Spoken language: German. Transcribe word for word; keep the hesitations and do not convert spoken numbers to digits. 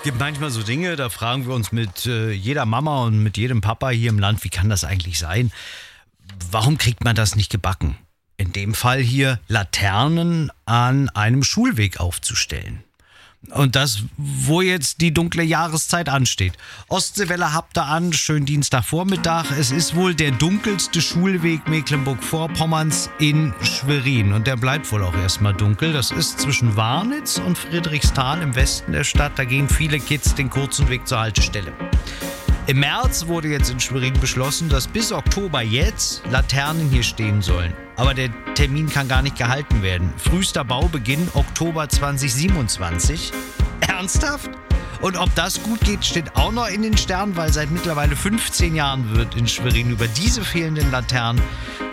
Gibt manchmal so Dinge, da fragen wir uns mit äh, jeder Mama und mit jedem Papa hier im Land, wie kann das eigentlich sein? Warum kriegt man das nicht gebacken? In dem Fall hier Laternen an einem Schulweg aufzustellen. Und das, wo jetzt die dunkle Jahreszeit ansteht. Ostseewelle habt ihr an, schönen Dienstagvormittag. Es ist wohl der dunkelste Schulweg Mecklenburg-Vorpommerns in Schwerin. Und der bleibt wohl auch erstmal dunkel. Das ist zwischen Warnitz und Friedrichsthal im Westen der Stadt. Da gehen viele Kids den kurzen Weg zur Haltestelle. Im März wurde jetzt in Schwerin beschlossen, dass bis Oktober jetzt Laternen hier stehen sollen. Aber der Termin kann gar nicht gehalten werden. Frühester Baubeginn Oktober zwanzig siebenundzwanzig. Ernsthaft? Und ob das gut geht, steht auch noch in den Sternen, weil seit mittlerweile fünfzehn Jahren wird in Schwerin über diese fehlenden Laternen